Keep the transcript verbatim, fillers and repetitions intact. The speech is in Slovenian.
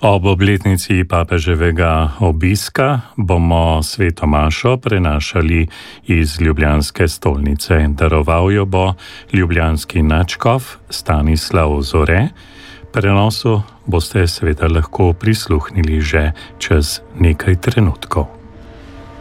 Ob obletnici papeževega obiska bomo sveto mašo prenašali iz ljubljanske stolnice. Daroval jo bo ljubljanski nadškof Stanislav Zore. Prenosu boste seveda lahko prisluhnili že čez nekaj trenutkov.